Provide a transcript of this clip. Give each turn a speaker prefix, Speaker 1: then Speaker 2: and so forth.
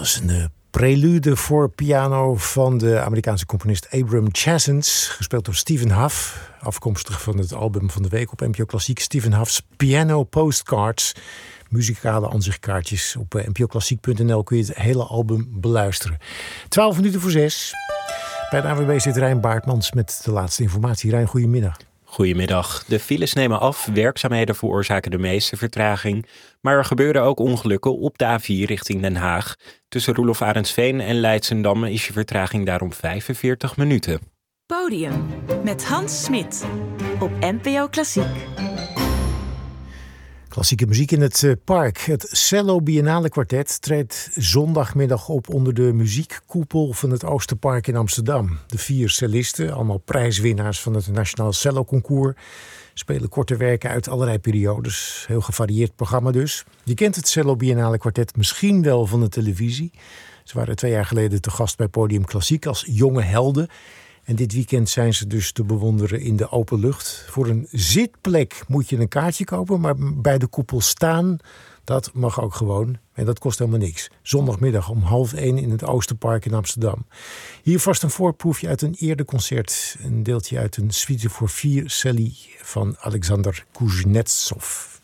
Speaker 1: was een prelude voor piano van de Amerikaanse componist Abram Chazens, gespeeld door Stephen Huff, afkomstig van het album van de week op NPO Klassiek. Stephen Huff's Piano Postcards, muzikale aanzichtkaartjes. Op npoklassiek.nl kun je het hele album beluisteren. 6:12. Bij de ANWB zit Rijn Baartmans met de laatste informatie. Rijn, goedemiddag.
Speaker 2: Goedemiddag. De files nemen af. Werkzaamheden veroorzaken de meeste vertraging. Maar er gebeuren ook ongelukken op de A4 richting Den Haag. Tussen Roelof Arendsveen en Leidschendam is je vertraging daarom 45 minuten.
Speaker 3: Podium met Hans Smit op NPO Klassiek.
Speaker 1: Klassieke muziek in het park. Het Cello Biennale Quartet treedt zondagmiddag op onder de muziekkoepel van het Oosterpark in Amsterdam. De 4 cellisten, allemaal prijswinnaars van het Nationaal Cello Concours, spelen korte werken uit allerlei periodes. Heel gevarieerd programma dus. Je kent het Cello Biennale Quartet misschien wel van de televisie. Ze waren 2 jaar geleden te gast bij Podium Klassiek als jonge helden. En dit weekend zijn ze dus te bewonderen in de open lucht. Voor een zitplek moet je een kaartje kopen, maar bij de koepel staan, dat mag ook gewoon. En dat kost helemaal niks. Zondagmiddag om 12:30 in het Oosterpark in Amsterdam. Hier vast een voorproefje uit een eerder concert. Een deeltje uit een suite voor 4 celli van Alexander Kuznetsov.